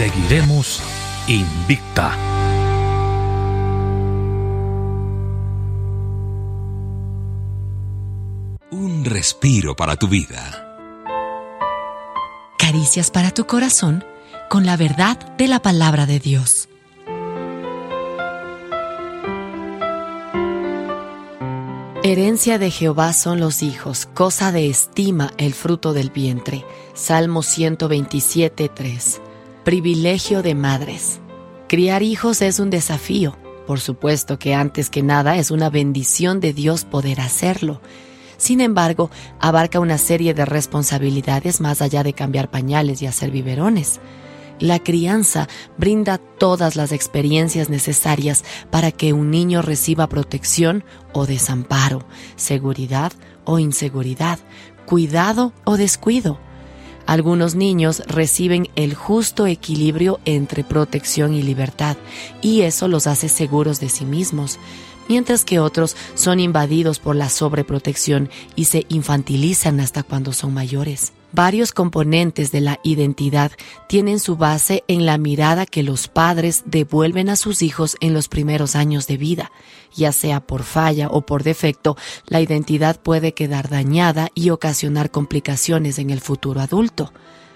seguiremos invicta. Un respiro para tu vida. Caricias para tu corazón con la verdad de la palabra de Dios. Herencia de Jehová son los hijos, cosa de estima el fruto del vientre. Salmo 127:3. Privilegio de madres. Criar hijos es un desafío. Por supuesto que antes que nada es una bendición de Dios poder hacerlo. Sin embargo, abarca una serie de responsabilidades más allá de cambiar pañales y hacer biberones. La crianza brinda todas las experiencias necesarias para que un niño reciba protección o desamparo, seguridad o inseguridad, cuidado o descuido. Algunos niños reciben el justo equilibrio entre protección y libertad, y eso los hace seguros de sí mismos, mientras que otros son invadidos por la sobreprotección y se infantilizan hasta cuando son mayores. Varios componentes de la identidad tienen su base en la mirada que los padres devuelven a sus hijos en los primeros años de vida. Ya sea por falla o por defecto, la identidad puede quedar dañada y ocasionar complicaciones en el futuro adulto.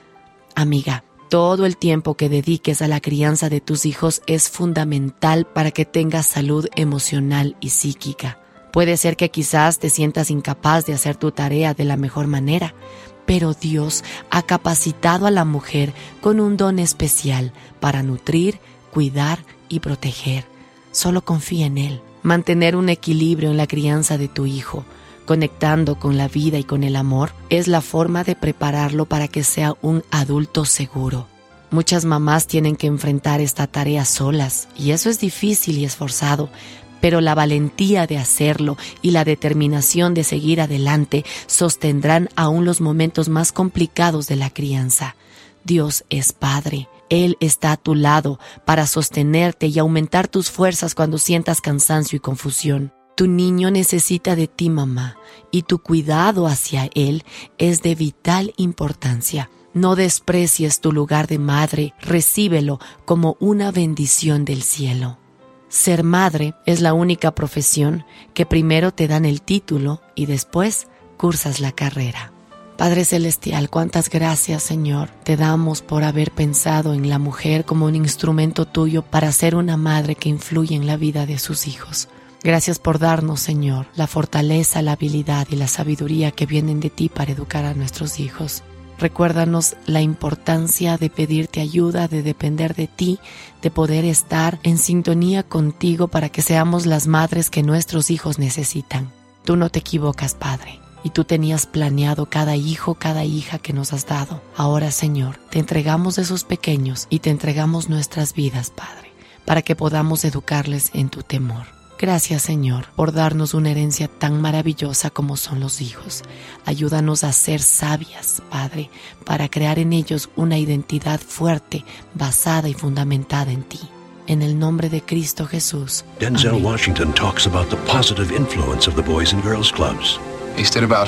Amiga, todo el tiempo que dediques a la crianza de tus hijos es fundamental para que tengas salud emocional y psíquica. Puede ser que quizás te sientas incapaz de hacer tu tarea de la mejor manera, pero Dios ha capacitado a la mujer con un don especial para nutrir, cuidar y proteger. Solo confía en Él. Mantener un equilibrio en la crianza de tu hijo, conectando con la vida y con el amor, es la forma de prepararlo para que sea un adulto seguro. Muchas mamás tienen que enfrentar esta tarea solas, y eso es difícil y esforzado, pero la valentía de hacerlo y la determinación de seguir adelante sostendrán aún los momentos más complicados de la crianza. Dios es Padre. Él está a tu lado para sostenerte y aumentar tus fuerzas cuando sientas cansancio y confusión. Tu niño necesita de ti, mamá, y tu cuidado hacia él es de vital importancia. No desprecies tu lugar de madre, recíbelo como una bendición del cielo. Ser madre es la única profesión que primero te dan el título y después cursas la carrera. Padre Celestial, cuántas gracias, Señor, te damos por haber pensado en la mujer como un instrumento tuyo para ser una madre que influye en la vida de sus hijos. Gracias por darnos, Señor, la fortaleza, la habilidad y la sabiduría que vienen de ti para educar a nuestros hijos. Recuérdanos la importancia de pedirte ayuda, de depender de ti, de poder estar en sintonía contigo para que seamos las madres que nuestros hijos necesitan. Tú no te equivocas, Padre, y tú tenías planeado cada hijo, cada hija que nos has dado. Ahora, Señor, te entregamos esos pequeños y te entregamos nuestras vidas, Padre, para que podamos educarles en tu temor. Gracias, Señor, por darnos una herencia tan maravillosa como son los hijos. Ayúdanos a ser sabias, Padre, para crear en ellos una identidad fuerte, basada y fundamentada en ti. En el nombre de Cristo Jesús. Denzel Washington talks about the positive influence of the Boys and Girls Clubs. He stood about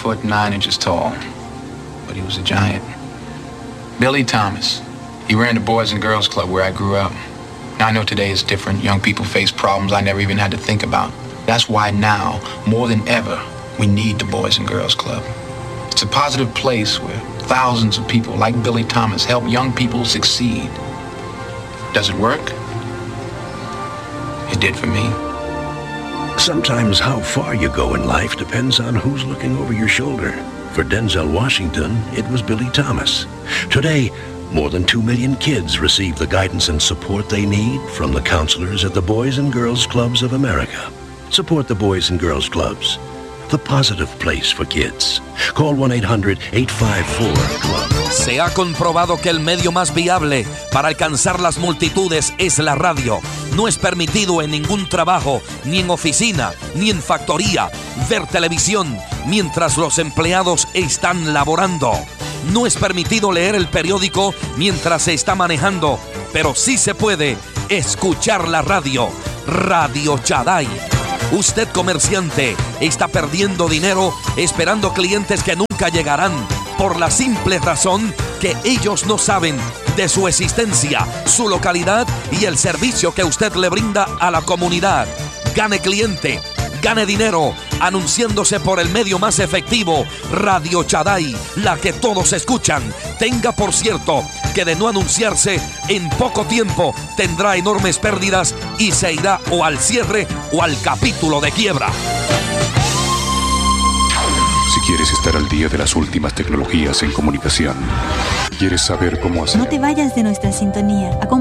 5'9" tall, but he was a giant. Billy Thomas. He ran the Boys and Girls Club where I grew up. Now, I know today is different. Young people face problems I never even had to think about. That's why now, more than ever, we need the Boys and Girls Club. It's a positive place where thousands of people like Billy Thomas help young people succeed. Does it work? It did for me. Sometimes how far you go in life depends on who's looking over your shoulder. For Denzel Washington, it was Billy Thomas. Today, more than 2 million kids receive the guidance and support they need from the counselors at the Boys and Girls Clubs of America. Support the Boys and Girls Clubs, the positive place for kids. Call 1-800-854-CLUB. Se ha comprobado que el medio más viable para alcanzar las multitudes es la radio. No es permitido en ningún trabajo, ni en oficina, ni en factoría, ver televisión mientras los empleados están laborando. No es permitido leer el periódico mientras se está manejando, pero sí se puede escuchar la radio. Radio Shaddai. Usted, comerciante, está perdiendo dinero esperando clientes que nunca llegarán por la simple razón que ellos no saben de su existencia, su localidad y el servicio que usted le brinda a la comunidad. Gane cliente, gane dinero, anunciándose por el medio más efectivo, Radio Chaday, la que todos escuchan. Tenga por cierto que de no anunciarse, en poco tiempo tendrá enormes pérdidas y se irá o al cierre o al capítulo de quiebra. Si quieres estar al día de las últimas tecnologías en comunicación, quieres saber cómo hacer... No te vayas de nuestra sintonía.